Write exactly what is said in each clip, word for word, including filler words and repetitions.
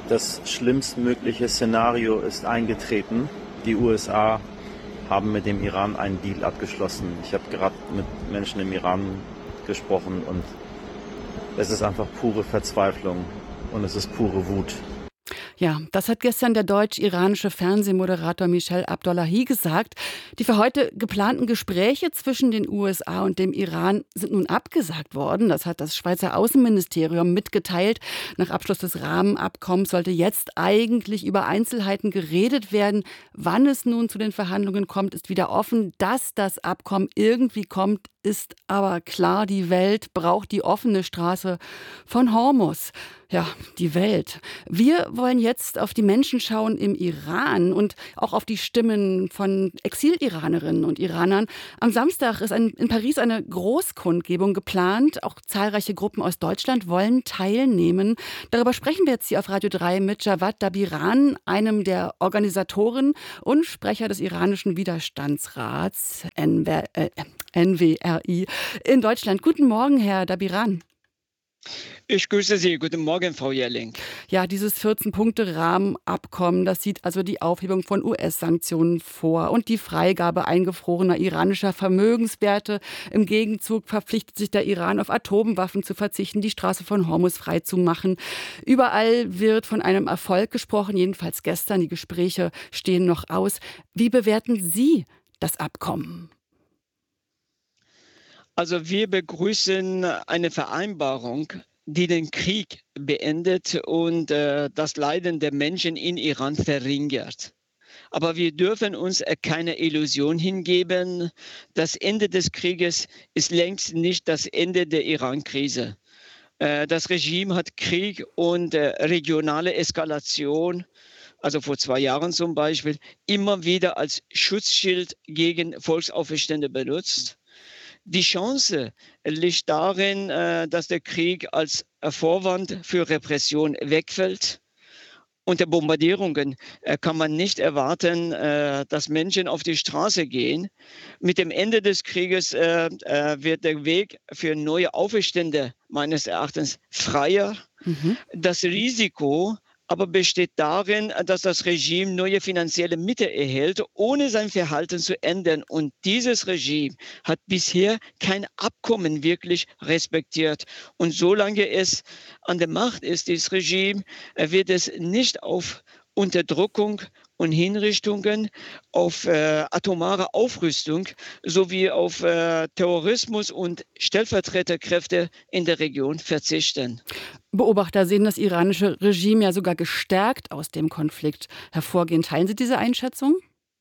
Das schlimmstmögliche Szenario ist eingetreten. Die U S A haben mit dem Iran einen Deal abgeschlossen. Ich habe gerade mit Menschen im Iran gesprochen und es ist einfach pure Verzweiflung und es ist pure Wut. Ja, das hat gestern der deutsch-iranische Fernsehmoderator Michel Abdullahi gesagt. Die für heute geplanten Gespräche zwischen den U S A und dem Iran sind nun abgesagt worden. Das hat das Schweizer Außenministerium mitgeteilt. Nach Abschluss des Rahmenabkommens sollte jetzt eigentlich über Einzelheiten geredet werden. Wann es nun zu den Verhandlungen kommt, ist wieder offen. Dass das Abkommen irgendwie kommt, ist aber klar. Die Welt braucht die offene Straße von Hormuz. Ja, die Welt. Wir wollen jetzt auf die Menschen schauen im Iran und auch auf die Stimmen von Exil-Iranerinnen und Iranern. Am Samstag ist ein, in Paris eine Großkundgebung geplant. Auch zahlreiche Gruppen aus Deutschland wollen teilnehmen. Darüber sprechen wir jetzt hier auf Radio drei mit Javad Dabiran, einem der Organisatoren und Sprecher des iranischen Widerstandsrats N W R I in Deutschland. Guten Morgen, Herr Dabiran. Ich grüße Sie. Guten Morgen, Frau Jährling. Ja, dieses vierzehn-Punkte-Rahmenabkommen, das sieht also die Aufhebung von U S-Sanktionen vor und die Freigabe eingefrorener iranischer Vermögenswerte. Im Gegenzug verpflichtet sich der Iran, auf Atomwaffen zu verzichten, die Straße von Hormuz freizumachen. Überall wird von einem Erfolg gesprochen, jedenfalls gestern. Die Gespräche stehen noch aus. Wie bewerten Sie das Abkommen? Also wir begrüßen eine Vereinbarung, die den Krieg beendet und äh, das Leiden der Menschen in Iran verringert. Aber wir dürfen uns keine Illusion hingeben. Das Ende des Krieges ist längst nicht das Ende der Iran-Krise. Äh, das Regime hat Krieg und äh, regionale Eskalation, also vor zwei Jahren zum Beispiel, immer wieder als Schutzschild gegen Volksaufstände benutzt. Die Chance liegt darin, dass der Krieg als Vorwand für Repression wegfällt. Unter Bombardierungen kann man nicht erwarten, dass Menschen auf die Straße gehen. Mit dem Ende des Krieges wird der Weg für neue Aufstände meines Erachtens freier. Mhm. Das Risiko aber besteht darin, dass das Regime neue finanzielle Mittel erhält, ohne sein Verhalten zu ändern. Und dieses Regime hat bisher kein Abkommen wirklich respektiert. Und solange es an der Macht ist, dieses Regime, wird es nicht auf Unterdrückung und Hinrichtungen, auf äh, atomare Aufrüstung sowie auf äh, Terrorismus und Stellvertreterkräfte in der Region verzichten. Beobachter sehen das iranische Regime ja sogar gestärkt aus dem Konflikt hervorgehen. Teilen Sie diese Einschätzung?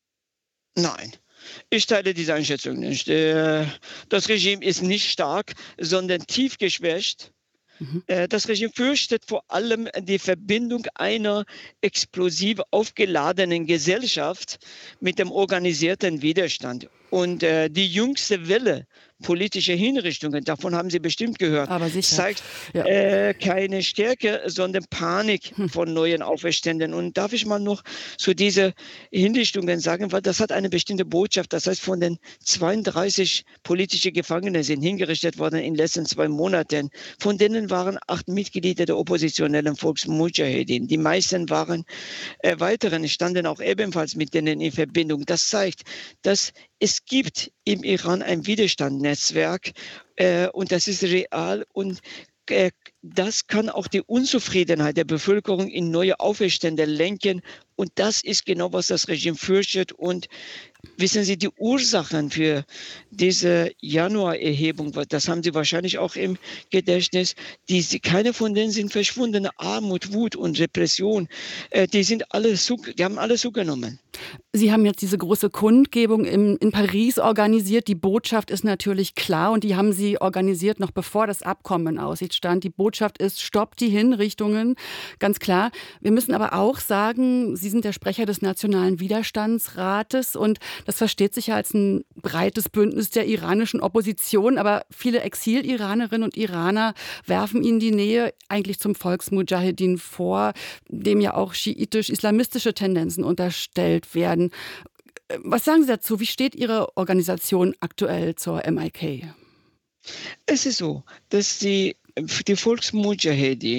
Nein. Ich teile diese Einschätzung nicht. Das Regime ist nicht stark, sondern tief geschwächt. Mhm. Das Regime fürchtet vor allem die Verbindung einer explosiv aufgeladenen Gesellschaft mit dem organisierten Widerstand. Und äh, die jüngste Welle politischer Hinrichtungen, davon haben Sie bestimmt gehört, Aber sicher. zeigt ja. äh, keine Stärke, sondern Panik hm. von neuen Auferständen. Und darf ich mal noch zu diesen Hinrichtungen sagen, weil das hat eine bestimmte Botschaft. Das heißt, von den zweiunddreißig politischen Gefangenen sind hingerichtet worden in den letzten zwei Monaten. Von denen waren acht Mitglieder der oppositionellen Volksmudjahedin. Die meisten waren äh, weiteren, standen auch ebenfalls mit denen in Verbindung. Das zeigt, dass es gibt im Iran ein Widerstandsnetzwerk äh, und das ist real und äh, das kann auch die Unzufriedenheit der Bevölkerung in neue Aufstände lenken und das ist genau, was das Regime fürchtet und wissen Sie, die Ursachen für diese Januarerhebung, das haben Sie wahrscheinlich auch im Gedächtnis, die, keine von denen sind verschwunden. Armut, Wut und Repression, äh, die sind alle, die haben alle zugenommen. Sie haben jetzt diese große Kundgebung in, in Paris organisiert. Die Botschaft ist natürlich klar und die haben Sie organisiert, noch bevor das Abkommen in Aussicht stand. Die Botschaft ist, stoppt die Hinrichtungen, ganz klar. Wir müssen aber auch sagen, Sie sind der Sprecher des Nationalen Widerstandsrates und das versteht sich ja als ein breites Bündnis der iranischen Opposition. Aber viele Exil-Iranerinnen und Iraner werfen Ihnen die Nähe eigentlich zum Volksmudjahedin vor, dem ja auch schiitisch-islamistische Tendenzen unterstellt werden. Was sagen Sie dazu? Wie steht Ihre Organisation aktuell zur M I K? Es ist so, dass die, die Volksmudjahedin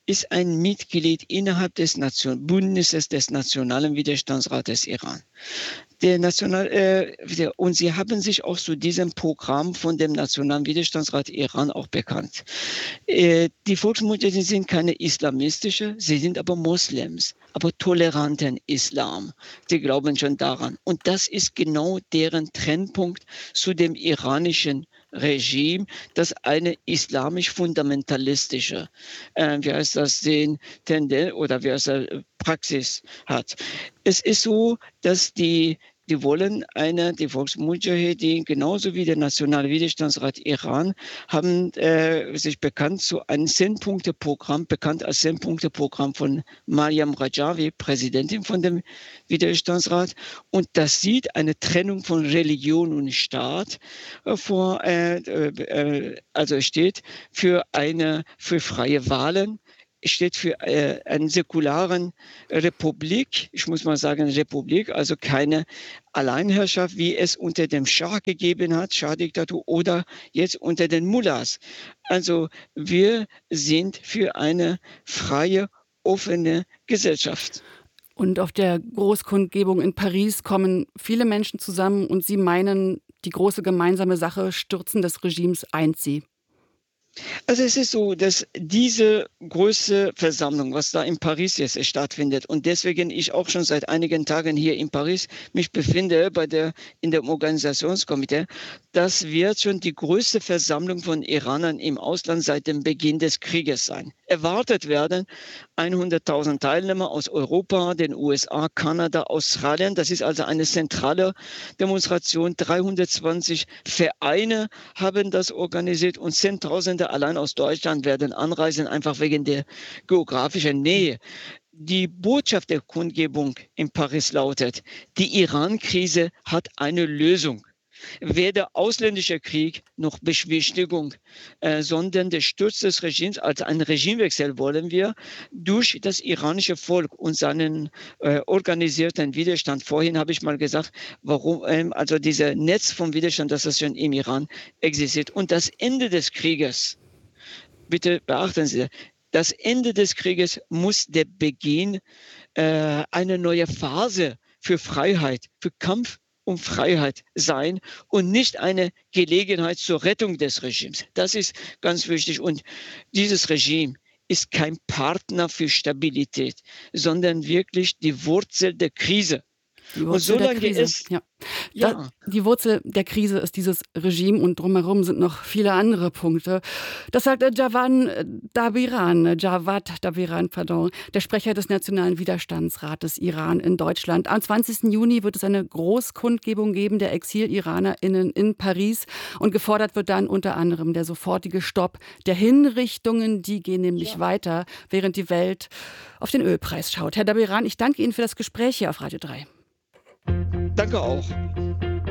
ist ein Mitglied innerhalb des Nation- Bündnisses des Nationalen Widerstandsrates Iran. Der National, äh, der, und sie haben sich auch zu diesem Programm von dem Nationalen Widerstandsrat Iran auch bekannt. Äh, die Volksmujahedin sind keine islamistische, sie sind aber Moslems, aber toleranten Islam. Die glauben schon daran. Und das ist genau deren Trennpunkt zu dem iranischen Regime, das eine islamisch-fundamentalistische, äh, wie heißt das, den Tendenz oder wie heißt das, Praxis hat. Es ist so, dass die Die wollen eine, die Volksmujahedin, genauso wie der Nationale Widerstandsrat Iran, haben äh, sich bekannt zu einem Zehn-Punkte-Programm, bekannt als Zehn-Punkte-Programm von Mariam Rajavi, Präsidentin von dem Widerstandsrat. Und das sieht eine Trennung von Religion und Staat äh, vor, äh, äh, also steht für eine, für freie Wahlen, steht für äh, eine säkularen Republik, ich muss mal sagen Republik, also keine Alleinherrschaft, wie es unter dem Schah gegeben hat, Schah-Diktatur, oder jetzt unter den Mullahs. Also wir sind für eine freie, offene Gesellschaft. Und auf der Großkundgebung in Paris kommen viele Menschen zusammen und Sie meinen, die große gemeinsame Sache, Stürzen des Regimes eint sie. Also es ist so, dass diese große Versammlung, was da in Paris jetzt stattfindet, und deswegen ich auch schon seit einigen Tagen hier in Paris mich befinde bei der, in dem Organisationskomitee, das wird schon die größte Versammlung von Iranern im Ausland seit dem Beginn des Krieges sein. Erwartet werden hunderttausend Teilnehmer aus Europa, den U S A, Kanada, Australien. Das ist also eine zentrale Demonstration. dreihundertzwanzig Vereine haben das organisiert und Zehntausende allein aus Deutschland werden anreisen, einfach wegen der geografischen Nähe. Die Botschaft der Kundgebung in Paris lautet, die Iran-Krise hat eine Lösung. Weder ausländischer Krieg noch Beschwichtigung, äh, sondern der Sturz des Regimes, also einen Regimewechsel wollen wir durch das iranische Volk und seinen äh, organisierten Widerstand. Vorhin habe ich mal gesagt, warum, ähm, also dieser Netz vom Widerstand, das das schon im Iran existiert. Und das Ende des Krieges, bitte beachten Sie, das Ende des Krieges muss der Beginn äh, einer neuen Phase für Freiheit, für Kampf um Freiheit sein und nicht eine Gelegenheit zur Rettung des Regimes. Das ist ganz wichtig. Und dieses Regime ist kein Partner für Stabilität, sondern wirklich die Wurzel der Krise. Die Wurzel und solange der Krise. es Ja. ja. Da, die Wurzel der Krise ist dieses Regime und drumherum sind noch viele andere Punkte. Das sagt Javan Dabiran, Javad Dabiran, pardon, der Sprecher des Nationalen Widerstandsrates Iran in Deutschland. Am zwanzigsten Juni wird es eine Großkundgebung geben der Exil-IranerInnen in Paris und gefordert wird dann unter anderem der sofortige Stopp der Hinrichtungen. Die gehen nämlich Ja. weiter, während die Welt auf den Ölpreis schaut. Herr Dabiran, ich danke Ihnen für das Gespräch hier auf Radio drei. Danke auch.